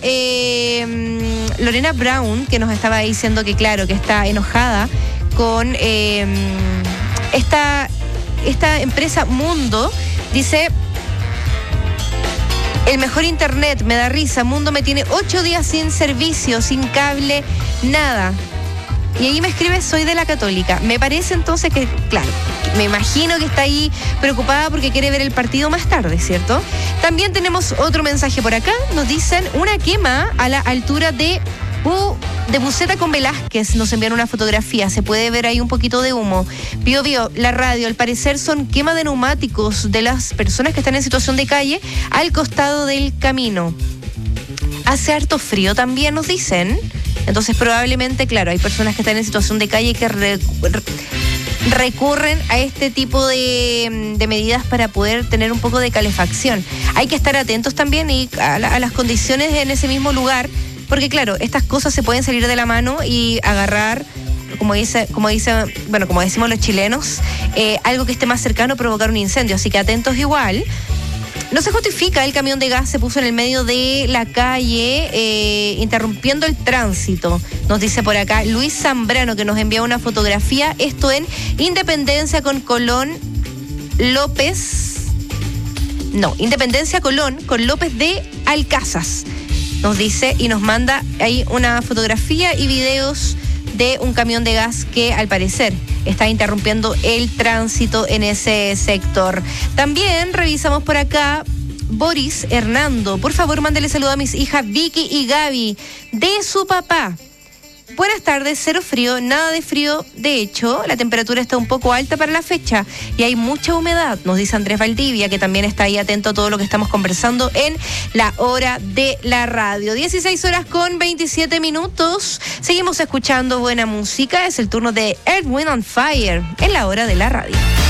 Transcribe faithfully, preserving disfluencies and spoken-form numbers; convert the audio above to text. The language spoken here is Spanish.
eh, Lorena Brown, que nos estaba diciendo que claro, que está enojada con eh, esta, esta empresa Mundo. Dice: el mejor internet, me da risa, Mundo me tiene ocho días sin servicio, sin cable, nada. Y ahí me escribe: soy de la Católica. Me parece entonces que, claro, me imagino que está ahí preocupada porque quiere ver el partido más tarde, ¿cierto? También tenemos otro mensaje por acá. Nos dicen: una quema a la altura de uh, de Buceta con Velázquez. Nos enviaron una fotografía. Se puede ver ahí un poquito de humo. Vio, vio, la radio. Al parecer son quema de neumáticos de las personas que están en situación de calle al costado del camino. Hace harto frío también, nos dicen. Entonces probablemente, claro, hay personas que están en situación de calle que re, re, recurren a este tipo de, de medidas para poder tener un poco de calefacción. Hay que estar atentos también y a, la, a las condiciones en ese mismo lugar, porque claro, estas cosas se pueden salir de la mano y agarrar, como dice, como dice, bueno, como decimos los chilenos, eh, algo que esté más cercano, provocar un incendio. Así que atentos igual. No se justifica, el camión de gas se puso en el medio de la calle, eh, interrumpiendo el tránsito. Nos dice por acá Luis Zambrano, que nos envía una fotografía. Esto en Independencia con Colón López. No, Independencia Colón con López de Alcázas. Nos dice y nos manda ahí una fotografía y videos de un camión de gas que al parecer está interrumpiendo el tránsito en ese sector. También revisamos por acá Boris Hernando. Por favor, mándele saludo a mis hijas Vicky y Gaby de su papá. Buenas tardes, cero frío, nada de frío. De hecho, la temperatura está un poco alta para la fecha y hay mucha humedad, nos dice Andrés Valdivia, que también está ahí atento a todo lo que estamos conversando en la hora de la radio. dieciséis horas con veintisiete minutos. Seguimos escuchando buena música. Es el turno de Earth, Wind and Fire en la hora de la radio.